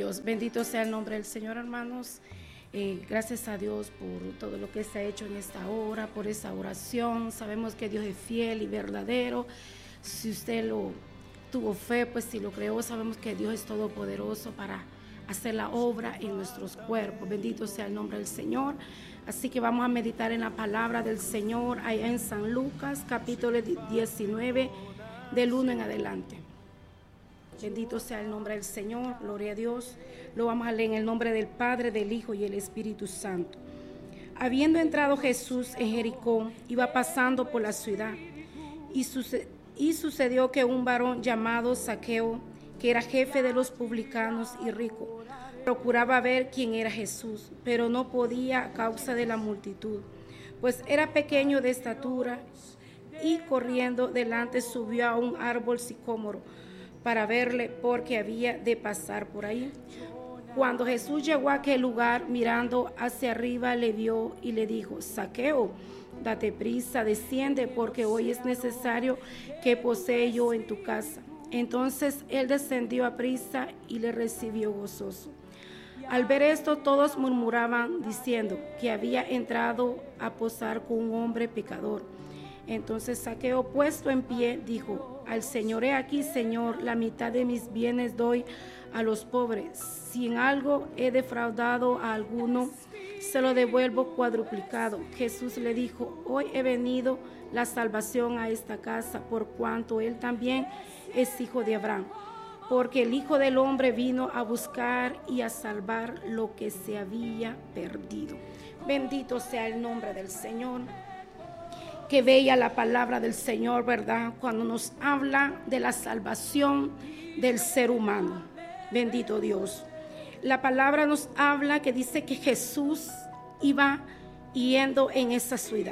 Dios, bendito sea el nombre del Señor, hermanos. Gracias a Dios por todo lo que se ha hecho en esta hora, por esa oración. Sabemos que Dios es fiel y verdadero. Si usted lo tuvo fe, pues si lo creó, sabemos que Dios es todopoderoso para hacer la obra en nuestros cuerpos. Bendito sea el nombre del Señor. Así que vamos a meditar en la palabra del Señor allá en San Lucas, capítulo 19, del 1 en adelante. Bendito sea el nombre del Señor, gloria a Dios. Lo vamos a leer en el nombre del Padre, del Hijo y el Espíritu Santo. Habiendo entrado Jesús en Jericó, iba pasando por la ciudad, y sucedió que un varón llamado Zaqueo, que era jefe de los publicanos y rico, procuraba ver quién era Jesús, pero no podía a causa de la multitud, pues era pequeño de estatura, y corriendo delante subió a un árbol sicómoro para verle, porque había de pasar por ahí. Cuando Jesús llegó a aquel lugar, mirando hacia arriba, le vio y le dijo: Zaqueo, date prisa, desciende, porque hoy es necesario que posee yo en tu casa. Entonces él descendió a prisa y le recibió gozoso. Al ver esto, todos murmuraban, diciendo que había entrado a posar con un hombre pecador. Entonces Zaqueo, puesto en pie, dijo al Señor: he aquí, Señor, la mitad de mis bienes doy a los pobres. Si en algo he defraudado a alguno, se lo devuelvo cuadruplicado. Jesús le dijo: hoy he venido la salvación a esta casa, por cuanto él también es hijo de Abraham. Porque el Hijo del Hombre vino a buscar y a salvar lo que se había perdido. Bendito sea el nombre del Señor. Qué bella la palabra del Señor, ¿verdad? Cuando nos habla de la salvación del ser humano. Bendito Dios. La palabra nos habla que dice que Jesús iba yendo en esa ciudad.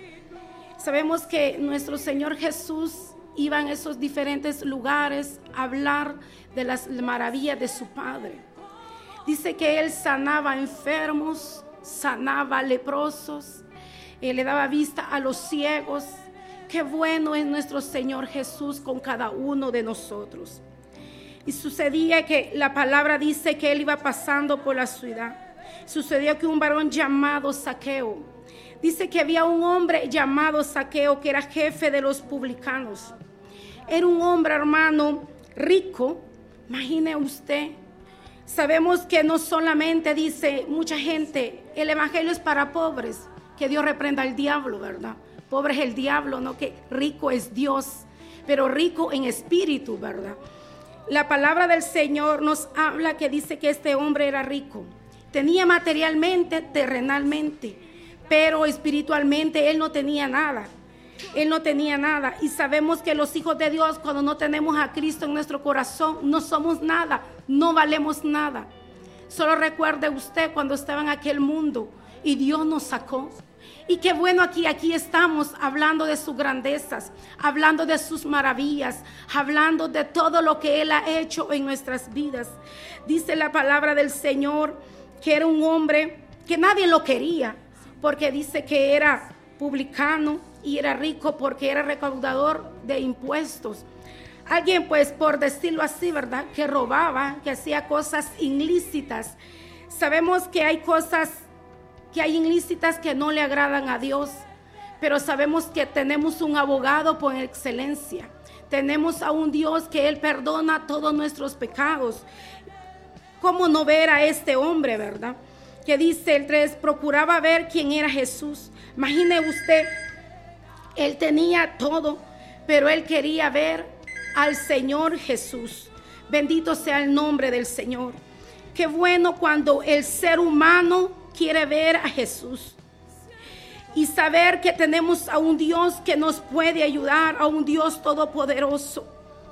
Sabemos que nuestro Señor Jesús iba en esos diferentes lugares a hablar de las maravillas de su Padre. Dice que Él sanaba enfermos, sanaba leprosos, le daba vista a los ciegos. Qué bueno es nuestro Señor Jesús con cada uno de nosotros. Y sucedía que la palabra dice que Él iba pasando por la ciudad. Sucedió que un varón llamado Zaqueo, dice que había un hombre llamado Zaqueo que era jefe de los publicanos. Era un hombre, hermano, rico. Imagine usted. Sabemos que no solamente dice mucha gente, el evangelio es para pobres. Que Dios reprenda al diablo, ¿verdad? Pobre es el diablo, no, que rico es Dios, pero rico en espíritu, ¿verdad? La palabra del Señor nos habla que dice que este hombre era rico. Tenía materialmente, terrenalmente, pero espiritualmente él no tenía nada. Él no tenía nada. Y sabemos que los hijos de Dios, cuando no tenemos a Cristo en nuestro corazón, no somos nada, no valemos nada. Solo recuerde usted cuando estaba en aquel mundo y Dios nos sacó. Y qué bueno aquí estamos hablando de sus grandezas, hablando de sus maravillas, hablando de todo lo que Él ha hecho en nuestras vidas. Dice la palabra del Señor que era un hombre que nadie lo quería, porque dice que era publicano y era rico porque era recaudador de impuestos. Alguien, pues, por decirlo así, ¿verdad?, que robaba, que hacía cosas ilícitas. Sabemos que hay cosas que hay ilícitas que no le agradan a Dios, pero sabemos que tenemos un abogado por excelencia. Tenemos a un Dios que Él perdona todos nuestros pecados. ¿Cómo no ver a este hombre, verdad? Que dice el 3, procuraba ver quién era Jesús. Imagine usted, él tenía todo, pero él quería ver al Señor Jesús. Bendito sea el nombre del Señor. Qué bueno cuando el ser humano quiere ver a Jesús y saber que tenemos a un Dios que nos puede ayudar, a un Dios todopoderoso.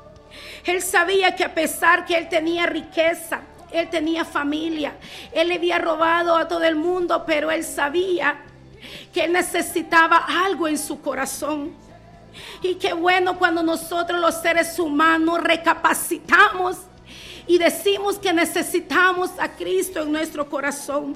Él sabía que a pesar que él tenía riqueza, él tenía familia, él le había robado a todo el mundo, pero él sabía que él necesitaba algo en su corazón. Y qué bueno cuando nosotros los seres humanos recapacitamos y decimos que necesitamos a Cristo en nuestro corazón.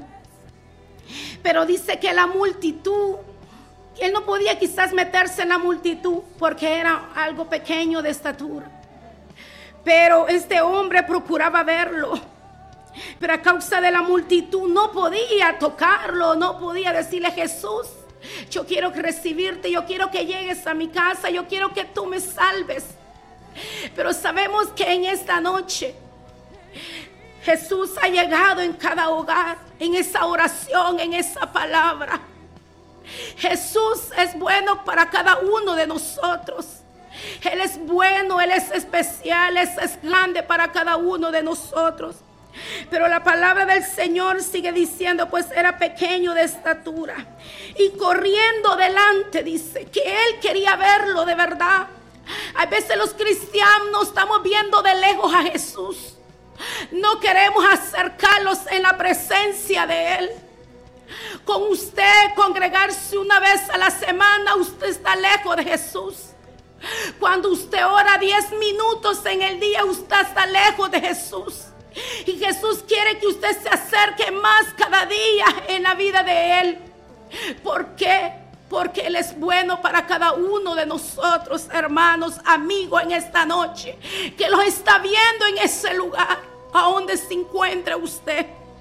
Pero dice que la multitud, él no podía quizás meterse en la multitud porque era algo pequeño de estatura. Pero este hombre procuraba verlo. pero a causa de la multitud no podía tocarlo, no podía decirle: Jesús, yo quiero recibirte, yo quiero que llegues a mi casa, yo quiero que tú me salves. Pero sabemos que en esta noche Jesús ha llegado en cada hogar, en esa oración, en esa palabra. Jesús es bueno para cada uno de nosotros. Él es bueno, Él es especial, Él es grande para cada uno de nosotros. Pero la palabra del Señor sigue diciendo: pues era pequeño de estatura, y corriendo delante, dice que Él quería verlo de verdad. A veces los cristianos estamos viendo de lejos a Jesús, no queremos acercarlos en la presencia de Él. Con usted congregarse una vez a la semana, usted está lejos de Jesús. Cuando usted ora 10 minutos en el día, usted está lejos de Jesús. Y Jesús quiere que usted se acerque más cada día en la vida de Él. ¿Por qué? Porque Él es bueno para cada uno de nosotros, hermanos, amigos, en esta noche, que los está viendo en ese lugar a donde se encuentra usted.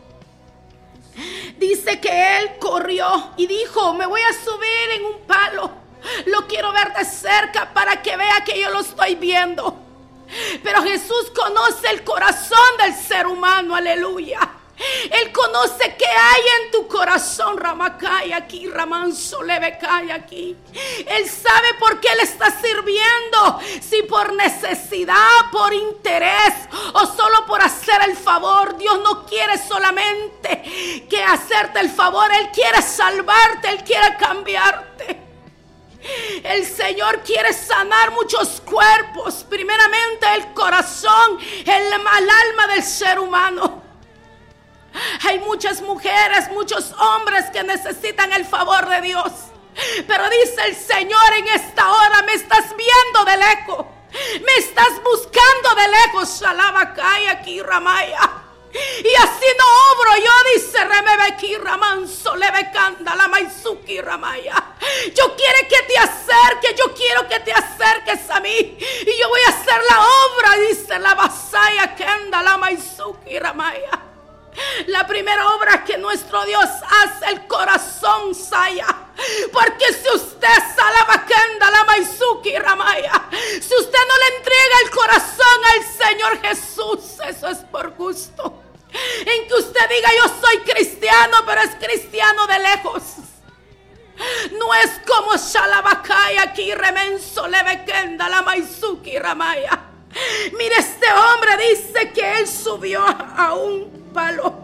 Dice que Él corrió y dijo: me voy a subir en un palo, lo quiero ver de cerca para que vea que yo lo estoy viendo. Pero Jesús conoce el corazón del ser humano, aleluya. Él conoce qué hay en tu corazón, Ramacay aquí, Ramanso Levecay aquí. Él sabe por qué le está sirviendo, si por necesidad, por interés o solo por hacer el favor. Dios no quiere solamente que hacerte el favor, Él quiere salvarte, Él quiere cambiarte. El Señor quiere sanar muchos cuerpos, primeramente el corazón, el alma del ser humano. Hay muchas mujeres, muchos hombres que necesitan el favor de Dios. Pero dice el Señor: en esta hora me estás viendo de lejos, me estás buscando de lejos, Shalabakaya aquí, Ramaya. Y así no obro yo, dice Remebeki Ramanso Levekanda la Maisuki Ramaya. Yo quiero que te acerques, yo quiero que te acerques a mí, y yo voy a hacer la obra, dice la Basaya Kenda la Maisuki Ramaya. La primera obra que nuestro Dios hace, el corazón saya. Porque si usted salabakenda la Maisuki Ramaya, si usted no le entrega el corazón al Señor Jesús, eso es por gusto. En que usted diga: yo soy cristiano, pero es cristiano de lejos. No es como Shalabakaya aquí, Remenso Levekenda la Maisuki Ramaya. Mire, este hombre dice que él subió a un palo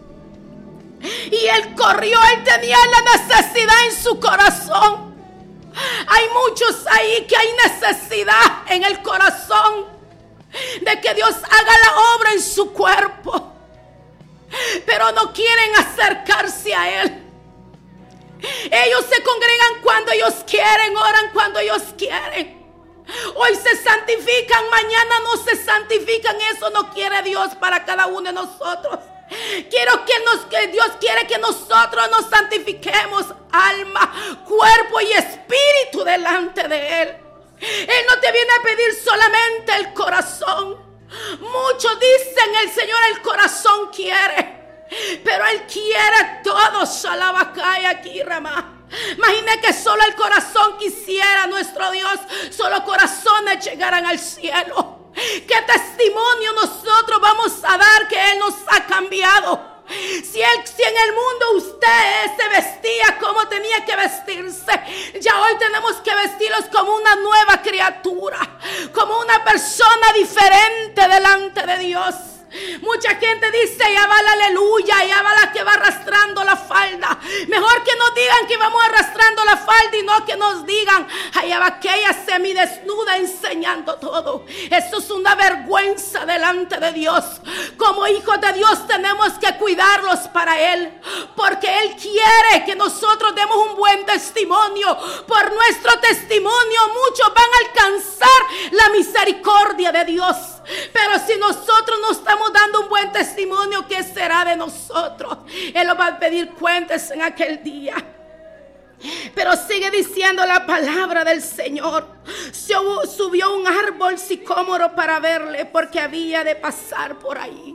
y él corrió. Él tenía la necesidad en su corazón. Hay muchos ahí que hay necesidad en el corazón de que Dios haga la obra en su cuerpo, pero no quieren acercarse a Él. Ellos se congregan cuando ellos quieren, oran cuando ellos quieren. Hoy se santifican, mañana no se santifican. Eso no quiere Dios para cada uno de nosotros. Que Dios quiere que nosotros nos santifiquemos, alma, cuerpo y espíritu delante de Él. Él no te viene a pedir solamente el corazón. Muchos dicen: el Señor el corazón quiere, pero Él quiere todo. Shalabakaya aquí, Ramá. Imagine que solo el corazón quisiera nuestro Dios, solo corazones llegaran al cielo. ¿Qué testimonio nosotros vamos a dar que Él nos ha cambiado? Si en el mundo usted se vestía como tenía que vestirse, ya hoy tenemos que vestirlos como una nueva criatura, como una persona diferente delante de Dios. Mucha gente dice: ya va la aleluya, ya va la que va arrastrando la falda. Mejor que nos digan que vamos arrastrando la falda y no que nos digan: allá va aquella semidesnuda enseñando todo. Eso es una vergüenza delante de Dios. Como hijos de Dios tenemos que cuidarlos para Él, porque Él quiere que nosotros demos un buen testimonio. Por nuestro testimonio muchos van a alcanzar la misericordia de Dios. Pero si nosotros no estamos dando un buen testimonio, ¿qué será de nosotros? Él nos va a pedir cuentas en aquel día. Pero sigue diciendo la palabra del Señor: subió un árbol sicómoro para verle, porque había de pasar por ahí.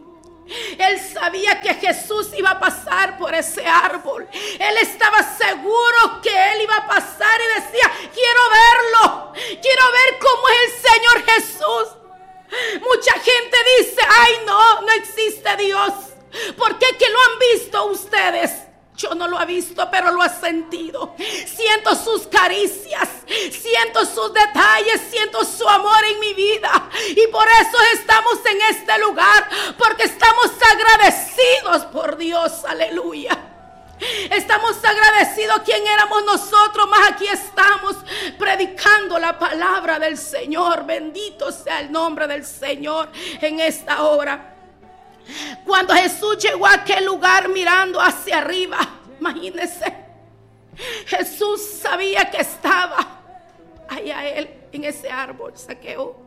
Él sabía que Jesús iba a pasar por ese árbol. Él estaba seguro que Él iba a pasar y decía: quiero verlo, quiero ver cómo es el Señor Jesús. Mucha gente dice: ay, no existe Dios. ¿Por qué? ¿Que lo han visto ustedes? Yo no lo he visto, pero lo he sentido. Siento sus caricias, siento sus detalles, siento su amor en mi vida. Y por eso estamos en este lugar, porque estamos agradecidos por Dios. Aleluya. Estamos agradecidos. ¿Quién éramos nosotros? Más aquí estamos predicando la palabra del Señor. Bendito sea el nombre del Señor en esta hora. Cuando Jesús llegó a aquel lugar mirando hacia arriba, imagínense, Jesús sabía que estaba allá él en ese árbol, Zaqueo.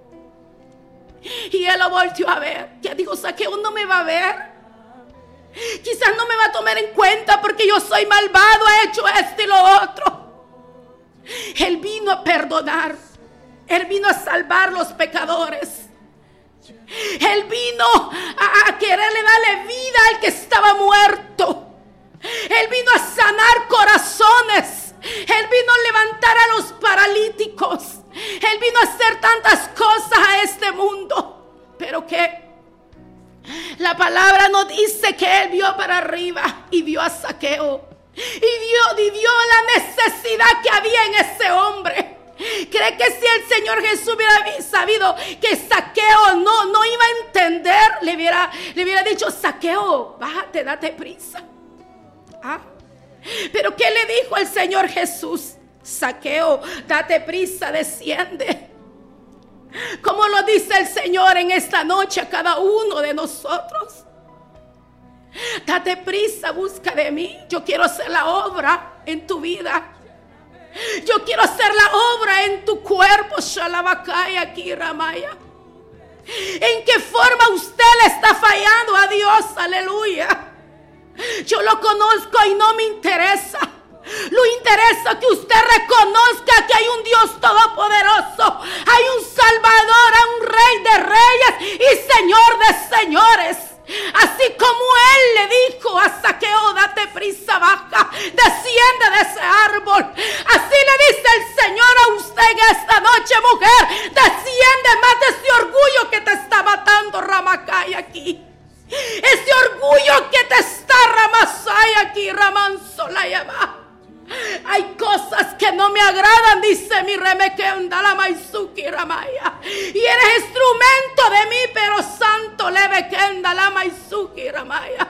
Y él lo volteó a ver. Ya dijo: Zaqueo no me va a ver. Quizás no me va a tomar en cuenta porque yo soy malvado, he hecho esto y lo otro. Él vino a perdonar. Él vino a salvar los pecadores. Él vino a quererle darle vida al que estaba muerto. Él vino a sanar corazones. Él vino a levantar a los paralíticos. Él vino a hacer tantas cosas a este mundo. Pero que la palabra nos dice que él vio para arriba y vio a Zaqueo. Y vio la necesidad que había en ese hombre. ¿Cree que si el Señor Jesús hubiera sabido que Zaqueo no iba a entender, le hubiera dicho: Zaqueo, bájate, date prisa? Pero ¿qué le dijo el Señor Jesús? Zaqueo, date prisa, desciende. Como lo dice el Señor en esta noche a cada uno de nosotros: date prisa, busca de mí. Yo quiero hacer la obra en tu vida. Yo quiero hacer la obra en tu cuerpo. Shalabakaya aquí, Ramaya. ¿En qué forma usted le está fallando a Dios? Aleluya. Yo lo conozco y no me interesa. Lo interesa que usted reconozca que hay un Dios todopoderoso. Hay un Salvador, hay un Rey de reyes y Señor de señores. Así como él le dijo a Zaqueo: date prisa, baja, desciende de ese árbol. Así le dice el Señor a usted en esta noche: mujer, desciende, mate ese orgullo que te está matando, Ramacaya aquí. Ese orgullo que te está Ramasaya aquí, Ramansolayama. Hay cosas que no me agradan, dice mi Remequenda la Maisuki Ramaya. Y eres instrumento de mí, pero santo Levequenda la Maisuki Ramaya.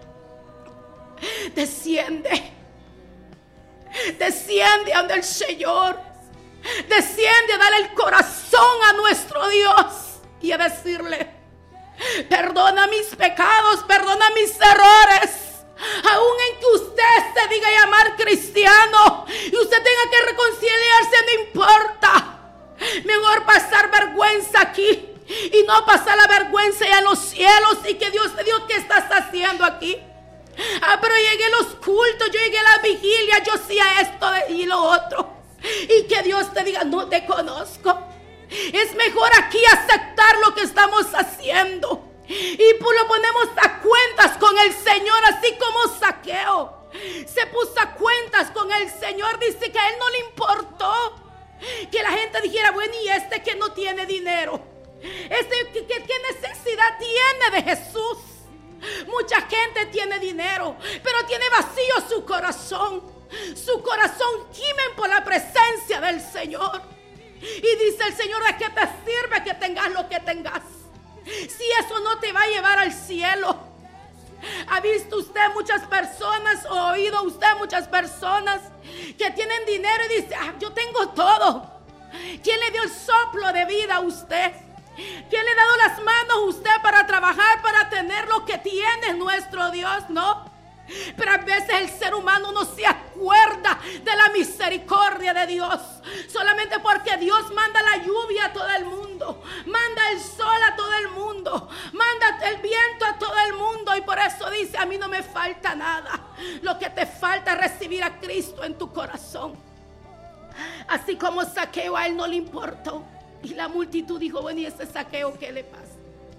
Desciende. Desciende ante el Señor. Desciende a darle el corazón a nuestro Dios y a decirle: perdona mis pecados, perdona mis errores. Aún en que usted se diga llamar cristiano y usted tenga que reconciliarse, no importa. Mejor pasar vergüenza aquí y no pasar la vergüenza ya en los cielos. Y que Dios te diga: ¿qué estás haciendo aquí? Pero llegué a los cultos, yo llegué a la vigilia, yo hacía esto y lo otro. Y que Dios te diga: no te conozco. Es mejor aquí aceptar lo que estamos haciendo. Y pues lo ponemos a cuentas con el Señor, así como Zaqueo se puso a cuentas con el Señor. Dice que a él no le importó que la gente dijera: bueno, y este que no tiene dinero, este ¿qué necesidad tiene de Jesús? Mucha gente tiene dinero, pero tiene vacío su corazón. Su corazón gimen por la presencia del Señor. Y dice el Señor: ¿de qué te sirve que tengas lo que tengas si eso no te va a llevar al cielo? ¿Ha visto usted muchas personas o oído usted muchas personas que tienen dinero y dice: yo tengo todo? ¿Quién le dio el soplo de vida a usted? ¿Quién le ha dado las manos a usted para trabajar, para tener lo que tiene nuestro Dios? No. Pero a veces el ser humano no se acuerda de la misericordia de Dios. Solamente porque Dios manda la lluvia a todo el mundo, manda el sol a todo el mundo, manda el viento a todo el mundo. Y por eso dice: a mí no me falta nada. Lo que te falta es recibir a Cristo en tu corazón. Así como Zaqueo, a él no le importó. Y la multitud dijo: bueno, ¿y ese Zaqueo qué le pasa?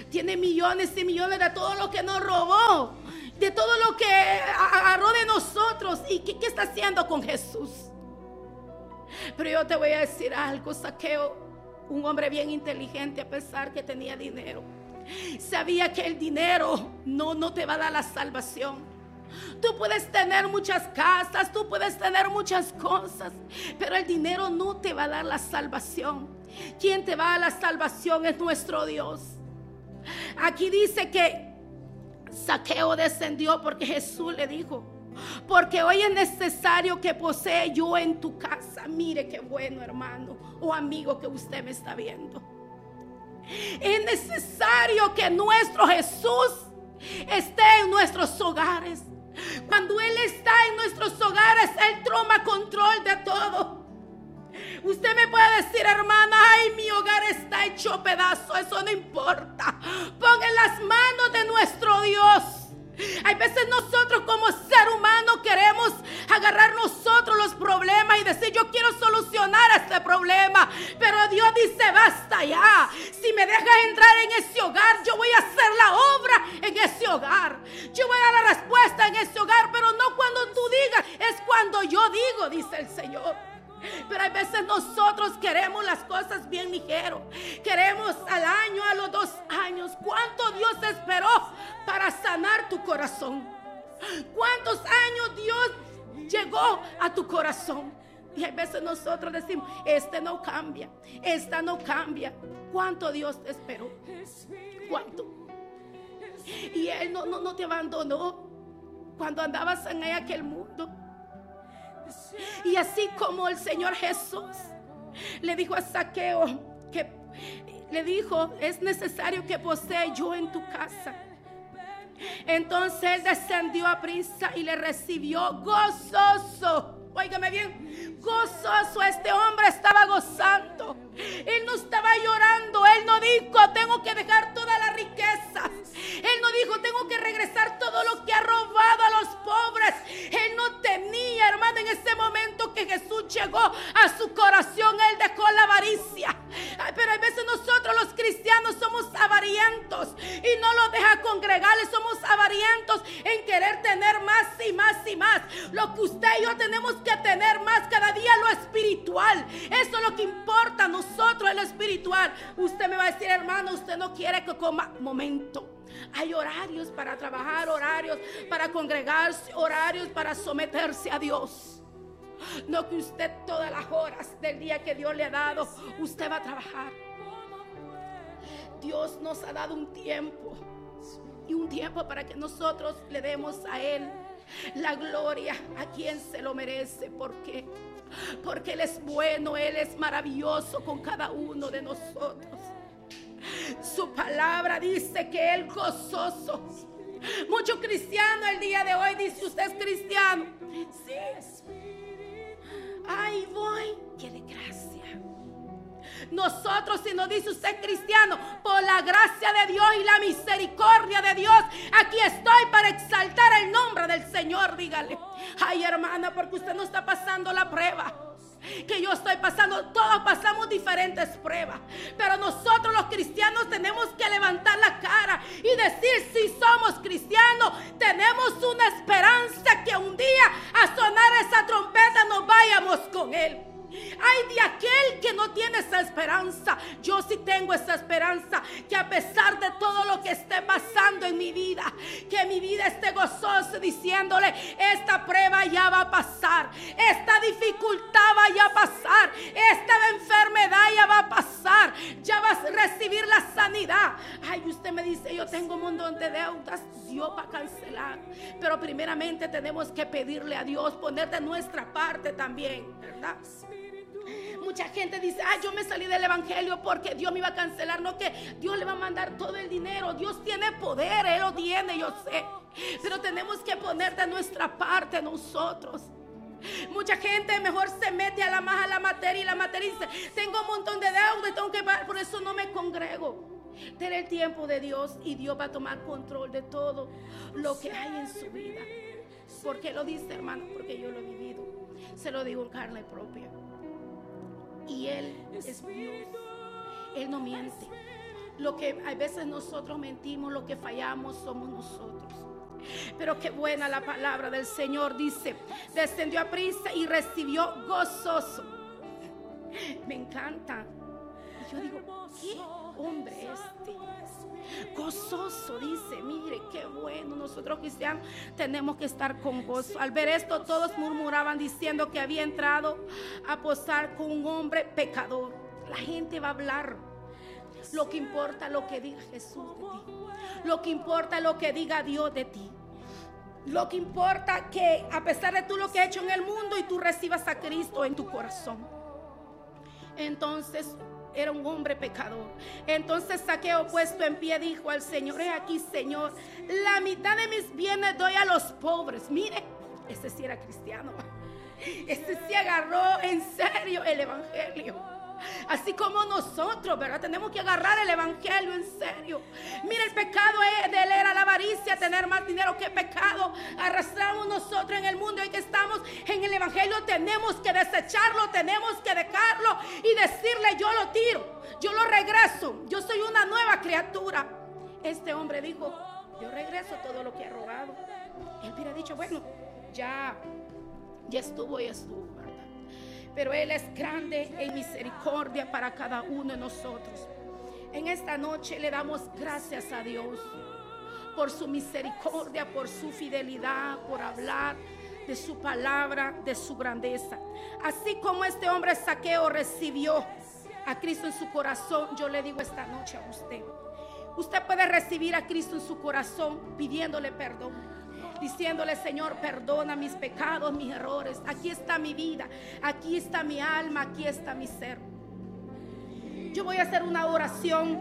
Tiene millones y millones de todo lo que nos robó, de todo lo que agarró de nosotros. ¿Y qué está haciendo con Jesús? Pero yo te voy a decir algo. Zaqueo, un hombre bien inteligente, a pesar que tenía dinero, sabía que el dinero no te va a dar la salvación. Tú puedes tener muchas casas, tú puedes tener muchas cosas, pero el dinero no te va a dar la salvación. Quien te va a dar la salvación es nuestro Dios. Aquí dice que Zaqueo descendió porque Jesús le dijo: porque hoy es necesario que posee yo en tu casa. Mire qué bueno, hermano o amigo que usted me está viendo. Es necesario que nuestro Jesús esté en nuestros hogares. Cuando Él está en nuestros hogares, Él toma control de todo. Usted me puede decir, hermana: ay, mi hogar está hecho pedazo. Eso no importa. Ponga en las manos de nuestro Dios. Hay veces nosotros como ser humano queremos agarrar nosotros los problemas y decir: yo quiero solucionar este problema. Pero Dios dice: basta ya. Si me dejas entrar en ese hogar, yo voy a hacer la obra en ese hogar. Yo voy a dar la respuesta en ese hogar, pero no cuando tú digas, es cuando yo digo, dice el Señor. Pero hay veces nosotros queremos las cosas bien ligero. Queremos al año, a los 2 años. ¿Cuánto Dios esperó para sanar tu corazón? ¿Cuántos años Dios llegó a tu corazón? Y hay veces nosotros decimos: este no cambia, esta no cambia. ¿Cuánto Dios te esperó? ¿Cuánto? Y Él no te abandonó cuando andabas en aquel mundo. Y así como el Señor Jesús le dijo a Zaqueo, que le dijo: es necesario que posee yo en tu casa. Entonces Él descendió a prisa y le recibió gozoso. Óigame bien, gozoso. Este hombre estaba gozando. Él no estaba llorando. Él no dijo: tengo que dejar todas las riquezas. Él no dijo: tengo que regresar todo lo que ha robado a los pobres. Él no tenía, hermano, en ese momento que Jesús llegó a su corazón, Él dejó la avaricia. Pero a veces nosotros los cristianos somos avarientos y no los deja congregarles. Somos avarientos en querer tener más y más y más. Lo que usted y yo tenemos que tener más cada día, lo espiritual. Eso es lo que importa a nosotros, en lo espiritual. Usted me va a decir: hermano, usted no quiere que coma. Momento. Hay horarios para trabajar, horarios para congregarse, horarios para someterse a Dios. No que usted todas las horas del día que Dios le ha dado, usted va a trabajar. Dios nos ha dado un tiempo, y un tiempo para que nosotros le demos a Él la gloria, a quien se lo merece. ¿Por qué? Porque Él es bueno, Él es maravilloso con cada uno de nosotros. Su palabra dice que Él gozoso. Muchos cristianos el día de hoy dicen: ¿usted es cristiano? Sí. Ahí voy. ¡Qué desgracia! Nosotros, si nos dice: usted es cristiano, por la gracia de Dios y la misericordia de Dios, aquí estoy para exaltar el nombre del Señor. Dígale: ay, hermana, porque usted no está pasando la prueba que yo estoy pasando. Todos pasamos diferentes pruebas, pero nosotros los cristianos tenemos que levantar la cara y decir: si somos cristianos, tenemos una esperanza que un día a sonar esa trompeta nos vayamos con Él. Ay de aquel que no tiene esa esperanza. Yo sí tengo esa esperanza, que a pesar de todo lo que esté pasando en mi vida, que mi vida esté gozosa, diciéndole: esta prueba ya va a pasar, esta dificultad va ya a pasar, esta enfermedad ya va a pasar, ya vas a recibir la sanidad. Ay, usted me dice: yo tengo un montón de deudas. Dios va a cancelar, pero primeramente tenemos que pedirle a Dios, poner de nuestra parte también, ¿verdad? Mucha gente dice: ay, yo me salí del evangelio porque Dios me iba a cancelar. No, que Dios le va a mandar todo el dinero. Dios tiene poder, Él lo tiene, yo sé. Pero tenemos que poner de nuestra parte nosotros. Mucha gente mejor se mete a la materia, y la materia dice: tengo un montón de deuda y tengo que pagar, por eso no me congrego. Ten el tiempo de Dios y Dios va a tomar control de todo lo que hay en su vida. ¿Por qué lo dice, hermano? Porque yo lo he vivido. Se lo digo en carne propia. Y Él es Dios. Él no miente. Lo que a veces nosotros mentimos, lo que fallamos somos nosotros. Pero qué buena la palabra del Señor. Dice, descendió a prisa y recibió gozoso. Me encanta. Y yo digo, ¿qué hombre este? Gozoso, dice. Mire, qué bueno. Nosotros cristianos tenemos que estar con gozo. Al ver esto, todos murmuraban diciendo que había entrado a posar con un hombre pecador. La gente va a hablar. Lo que importa es lo que diga Jesús de ti. Lo que importa es lo que diga Dios de ti. Lo que importa es que a pesar de tú lo que has hecho en el mundo y tú recibas a Cristo en tu corazón. Entonces era un hombre pecador. Entonces Zaqueo, puesto en pie, dijo al Señor: he aquí, Señor, la mitad de mis bienes doy a los pobres. Mire, ese sí era cristiano. Ese sí agarró en serio el evangelio. Así como nosotros, ¿verdad? Tenemos que agarrar el evangelio en serio. Mira, el pecado de él era la avaricia, tener más dinero. ¿Qué pecado arrastramos nosotros en el mundo en que estamos? En el evangelio tenemos que desecharlo, tenemos que dejarlo y decirle: yo lo tiro, yo lo regreso, yo soy una nueva criatura. Este hombre dijo: yo regreso todo lo que he robado. Él hubiera dicho: bueno, ya estuvo, ¿verdad? Pero Él es grande en misericordia para cada uno de nosotros. En esta noche le damos gracias a Dios por su misericordia, por su fidelidad, por hablar de su palabra, de su grandeza. Así como este hombre Zaqueo recibió a Cristo en su corazón, yo le digo esta noche a usted: usted puede recibir a Cristo en su corazón pidiéndole perdón, diciéndole: Señor, perdona mis pecados, mis errores. Aquí está mi vida, aquí está mi alma, aquí está mi ser. Yo voy a hacer una oración.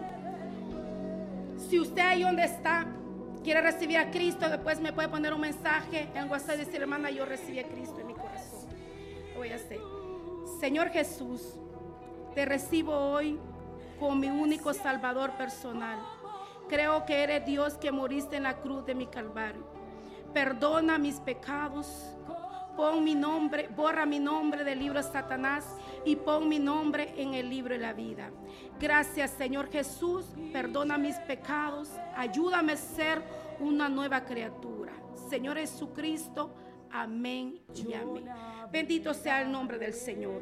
Si usted ahí donde está quiere recibir a Cristo, después me puede poner un mensaje en WhatsApp y decir: hermana, yo recibí a Cristo en mi corazón. Lo voy a hacer. Señor Jesús, te recibo hoy como mi único Salvador personal. Creo que eres Dios, que moriste en la cruz de mi Calvario. Perdona mis pecados, pon mi nombre, borra mi nombre del libro de Satanás y pon mi nombre en el libro de la vida. Gracias, Señor Jesús, perdona mis pecados, ayúdame a ser una nueva criatura. Señor Jesucristo, amén y amén. Bendito sea el nombre del Señor.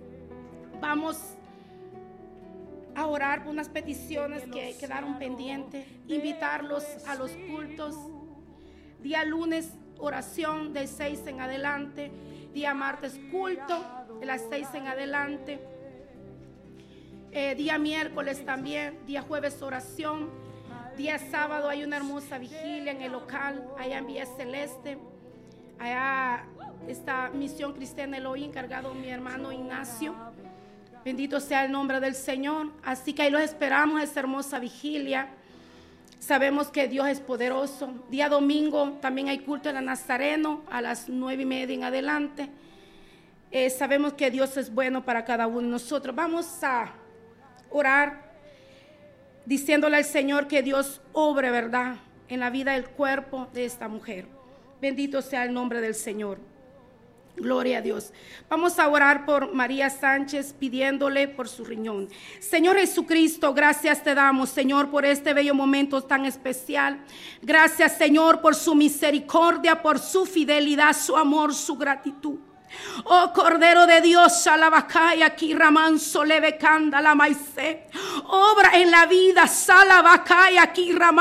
Vamos a orar por unas peticiones que quedaron pendientes, invitarlos a los cultos. Día lunes, oración de 6 en adelante. Día martes, culto de las 6 en adelante. Día miércoles también. Día jueves, oración. Día sábado hay una hermosa vigilia en el local, allá en Villa Celeste. Allá está Misión Cristiana Elohim, encargado mi hermano Ignacio. Bendito sea el nombre del Señor. Así que ahí los esperamos, esa hermosa vigilia. Sabemos que Dios es poderoso. Día domingo también hay culto en la Nazareno a las 9:30 en adelante. Sabemos que Dios es bueno para cada uno de nosotros. Vamos a orar diciéndole al Señor que Dios obre, ¿verdad?, en la vida del cuerpo de esta mujer. Bendito sea el nombre del Señor. Gloria a Dios. Vamos a orar por María Sánchez, pidiéndole por su riñón. Señor Jesucristo, gracias te damos, Señor, por este bello momento tan especial. Gracias, Señor, por su misericordia, por su fidelidad, su amor, su gratitud. Oh Cordero de Dios, Salabacaya, aquí Ramanso, Levecanda, la Maicé. Obra en la vida, Salabacaya, aquí Ramanso.